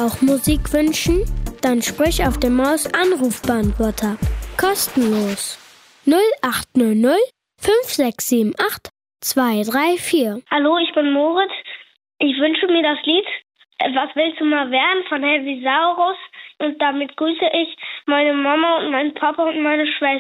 auch Musik wünschen? Dann sprich auf dem Maus-Anrufbeantworter. Kostenlos. 0800 5678 234. Hallo, ich bin Moritz. Ich wünsche mir das Lied Was willst du mal werden von Helvisaurus und damit grüße ich meine Mama und meinen Papa und meine Schwester.